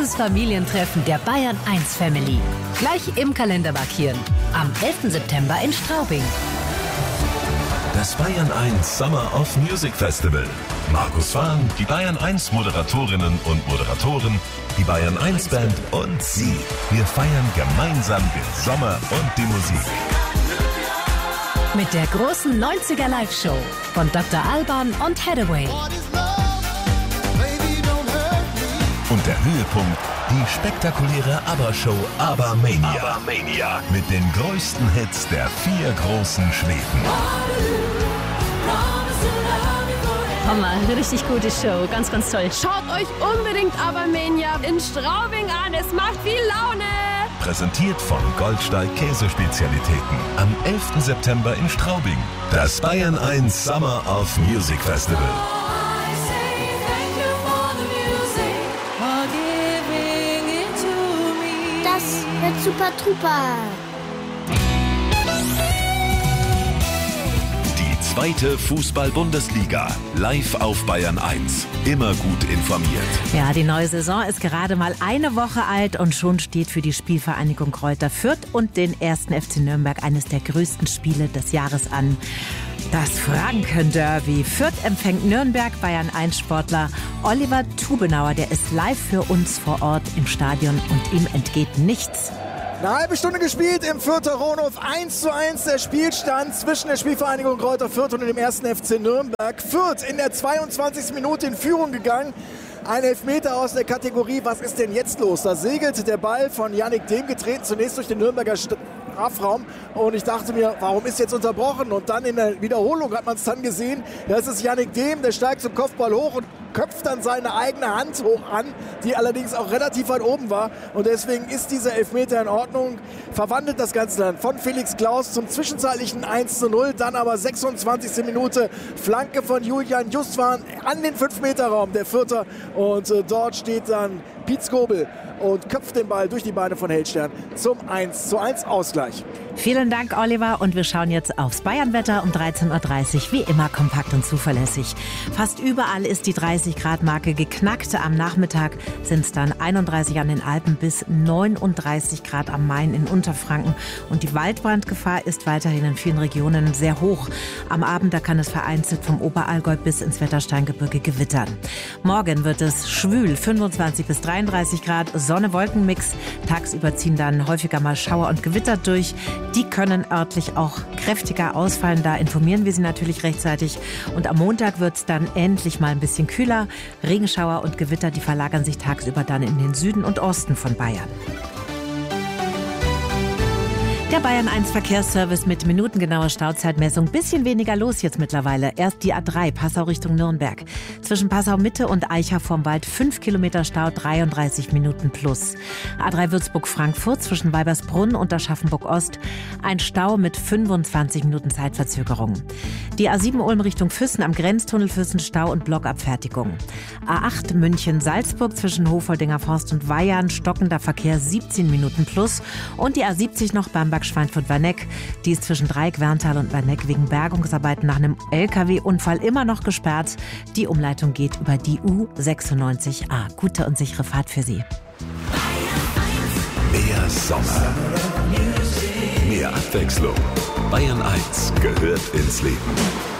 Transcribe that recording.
großes Familientreffen der Bayern 1 Family. Gleich im Kalender markieren. Am 11. September in Straubing. Das Bayern 1 Summer of Music Festival. Markus Fahn, die Bayern 1 Moderatorinnen und Moderatoren, die Bayern 1 Band und Sie. Wir feiern gemeinsam den Sommer und die Musik. Mit der großen 90er Live-Show von Dr. Alban und Hathaway. Und der Höhepunkt, die spektakuläre ABBA-Show ABBA-Mania. Mit den größten Hits der 4 großen Schweden. Hammer, eine richtig gute Show, ganz, ganz toll. Schaut euch unbedingt ABBA-Mania in Straubing an, es macht viel Laune. Präsentiert von Goldsteig Käsespezialitäten. Am 11. September in Straubing. Das Bayern 1 Summer of Music Festival. Das wird super Trupa. Die zweite Fußball-Bundesliga. Live auf Bayern 1. Immer gut informiert. Ja, die neue Saison ist gerade mal eine Woche alt und schon steht für die Spielvereinigung Greuther Fürth und den 1. FC Nürnberg eines der größten Spiele des Jahres an. Das Franken-Derby. Fürth empfängt Nürnberg. Bayern 1 Sportler Oliver Tubenauer, der ist live für uns vor Ort im Stadion und ihm entgeht nichts. Eine halbe Stunde gespielt im Fürther Rohnhof. 1:1 der Spielstand zwischen der Spielvereinigung Greuther Fürth und dem 1. FC Nürnberg. Fürth in der 22. Minute in Führung gegangen. Ein Elfmeter aus der Kategorie, was ist denn jetzt los? Da segelt der Ball von Yannick Dehm getreten, zunächst durch den Nürnberger Strafraum. Und ich dachte mir, warum ist jetzt unterbrochen? Und dann in der Wiederholung hat man es dann gesehen. Das ist Yannick Dehm, der steigt zum Kopfball hoch und köpft dann seine eigene Hand hoch an, die allerdings auch relativ weit oben war. Und deswegen ist dieser Elfmeter in Ordnung. Verwandelt das Ganze dann von Felix Klaus zum zwischenzeitlichen 1:0. Dann aber 26. Minute Flanke von Julian Justwan an den 5-Meter-Raum der Fürther. Und dort steht dann Piet Skobel und köpft den Ball durch die Beine von Hellstern zum 1:1 Ausgleich. Vielen Dank, Oliver. Und wir schauen jetzt aufs Bayernwetter um 13.30 Uhr. Wie immer kompakt und zuverlässig. Fast überall ist die 30-Grad-Marke geknackt. Am Nachmittag sind es dann 31 an den Alpen bis 39 Grad am Main in Unterfranken. Und die Waldbrandgefahr ist weiterhin in vielen Regionen sehr hoch. Am Abend, da kann es vereinzelt vom Oberallgäu bis ins Wettersteingebirge gewittern. Morgen wird es schwül, 25 bis 33 Grad, Sonne-Wolken-Mix. Tagsüber ziehen dann häufiger mal Schauer und Gewitter durch. Die können örtlich auch kräftiger ausfallen. Da informieren wir Sie natürlich rechtzeitig. Und am Montag wird es dann endlich mal ein bisschen kühler. Regenschauer und Gewitter, die verlagern sich tagsüber dann in den Süden und Osten von Bayern. Der Bayern 1 Verkehrsservice mit minutengenauer Stauzeitmessung. Bisschen weniger los jetzt mittlerweile. Erst die A3 Passau Richtung Nürnberg. Zwischen Passau Mitte und Eicha vorm Wald 5 Kilometer Stau, 33 Minuten plus. A3 Würzburg-Frankfurt zwischen Weibersbrunn und Aschaffenburg Ost. Ein Stau mit 25 Minuten Zeitverzögerung. Die A7 Ulm Richtung Füssen am Grenztunnel Füssen Stau und Blockabfertigung. A8 München-Salzburg zwischen Hofoldinger Forst und Weyarn. Stockender Verkehr 17 Minuten plus. Und die A70 noch Bamberg-Schweinfurt-Werneck. Die ist zwischen Dreieck, Werntal und Werneck wegen Bergungsarbeiten nach einem LKW-Unfall immer noch gesperrt. Die Umleitung geht über die U96A. Gute und sichere Fahrt für Sie. Mehr Sommer. Mehr Abwechslung. Bayern 1 gehört ins Leben.